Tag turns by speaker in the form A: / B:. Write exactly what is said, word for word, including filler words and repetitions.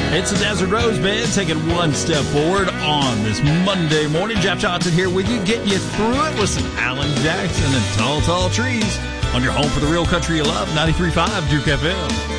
A: It's the Desert Rose Band taking one step forward on this Monday morning. Jeff Johnson here with you, getting you through it with some Alan Jackson and Tall, Tall Trees on your home for the real country you love, ninety-three point five Duke F M.